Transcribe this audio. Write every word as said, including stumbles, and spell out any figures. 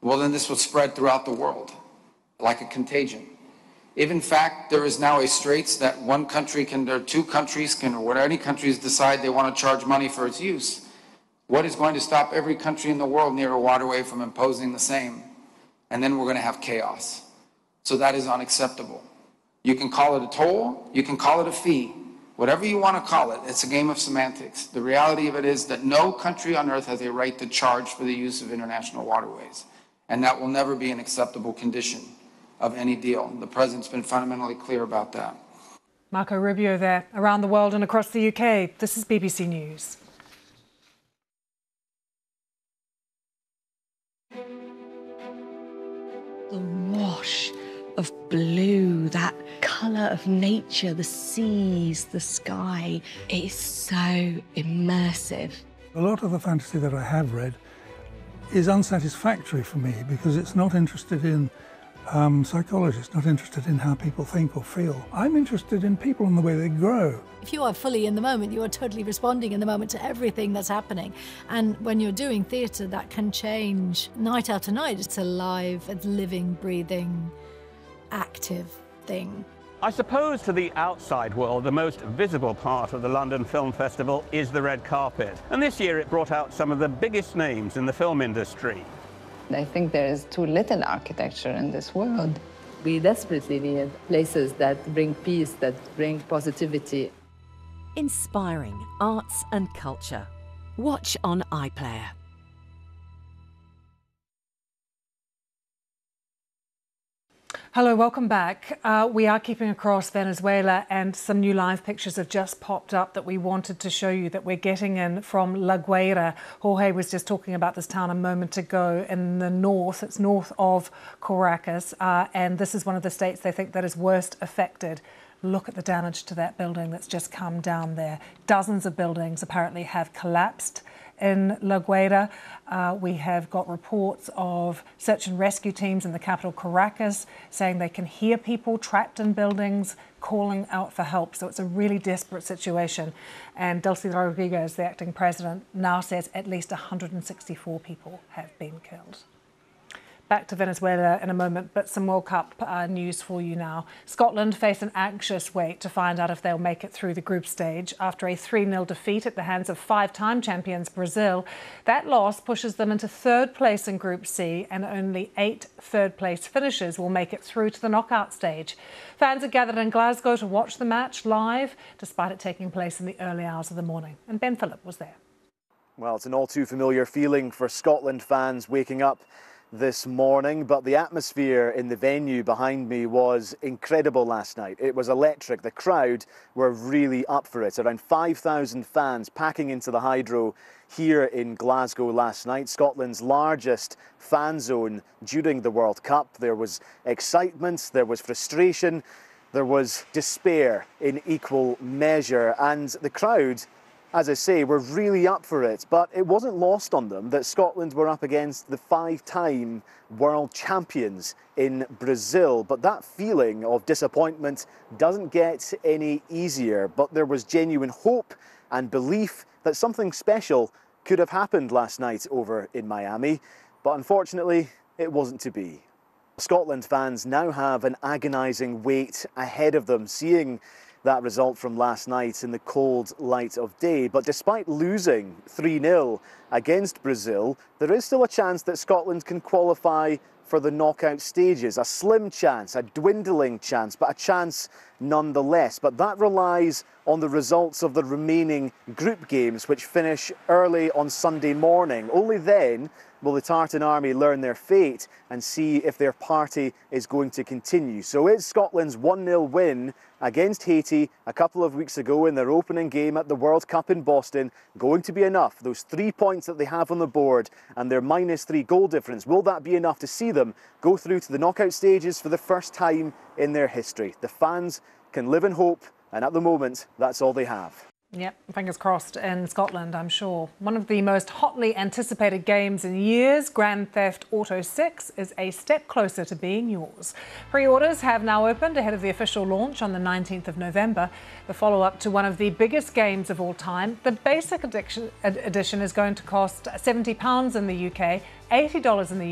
well, then this will spread throughout the world like a contagion. If in fact there is now a straits that one country can, or two countries can, or whatever any countries decide they want to charge money for its use, what is going to stop every country in the world near a waterway from imposing the same? And then we're going to have chaos. So that is unacceptable. You can call it a toll, you can call it a fee, whatever you want to call it. It's a game of semantics. The reality of it is that no country on earth has a right to charge for the use of international waterways. And that will never be an acceptable condition of any deal. The President's been fundamentally clear about that. Marco Rubio there, around the world and across the U K. This is B B C News. The wash of blue, that colour of nature, the seas, the sky. It is so immersive. A lot of the fantasy that I have read is unsatisfactory for me because it's not interested in um, psychology, it's not interested in how people think or feel. I'm interested in people and the way they grow. If you are fully in the moment, you are totally responding in the moment to everything that's happening. And when you're doing theatre, that can change night after night. It's a live, a living, breathing, active thing. I suppose to the outside world, the most visible part of the London Film Festival is the red carpet. And this year it brought out some of the biggest names in the film industry. I think there is too little architecture in this world. We desperately need places that bring peace, that bring positivity. Inspiring arts and culture. Watch on iPlayer. Hello, welcome back. Uh, we are keeping across Venezuela, and some new live pictures have just popped up that we wanted to show you that we're getting in from La Guaira. Jorge was just talking about this town a moment ago in the north. It's north of Caracas, uh, and this is one of the states they think that is worst affected. Look at the damage to that building that's just come down there. Dozens of buildings apparently have collapsed in La Guaira. Uh, we have got reports of search and rescue teams in the capital Caracas saying they can hear people trapped in buildings calling out for help. So it's a really desperate situation. And Delcy Rodriguez, the acting president, now says at least one hundred sixty-four people have been killed. Back to Venezuela in a moment, but some World Cup uh, news for you now. Scotland face an anxious wait to find out if they'll make it through the group stage after a three nil defeat at the hands of five-time champions Brazil. That loss pushes them into third place in Group C, and only eight third-place finishers will make it through to the knockout stage. Fans are gathered in Glasgow to watch the match live, despite it taking place in the early hours of the morning. And Ben Phillip was there. Well, it's an all-too-familiar feeling for Scotland fans waking up this morning, but the atmosphere in the venue behind me was incredible last night. It was electric. The crowd were really up for it. Around five thousand fans packing into the Hydro here in Glasgow last night, Scotland's largest fan zone during the World Cup. There was excitement, there was frustration, there was despair in equal measure, and the crowd, as I say, were really up for it, but it wasn't lost on them that Scotland were up against the five-time world champions in Brazil. But that feeling of disappointment doesn't get any easier. But there was genuine hope and belief that something special could have happened last night over in Miami. But unfortunately, it wasn't to be. Scotland fans now have an agonising wait ahead of them, seeing that result from last night in the cold light of day. But despite losing three nil against Brazil, there is still a chance that Scotland can qualify for the knockout stages. A slim chance, a dwindling chance, but a chance nonetheless. But that relies on the results of the remaining group games, which finish early on Sunday morning. Only then will the Tartan Army learn their fate and see if their party is going to continue. So is Scotland's one nil win against Haiti a couple of weeks ago in their opening game at the World Cup in Boston going to be enough? Those three points that they have on the board and their minus three goal difference, will that be enough to see them go through to the knockout stages for the first time in their history? The fans can live in hope, and at the moment, that's all they have. Yep, fingers crossed in Scotland, I'm sure. One of the most hotly anticipated games in years, Grand Theft Auto six, is a step closer to being yours. Pre-orders have now opened ahead of the official launch on the nineteenth of November. The follow-up to one of the biggest games of all time. The basic edition is going to cost seventy pounds in the U K, eighty dollars in the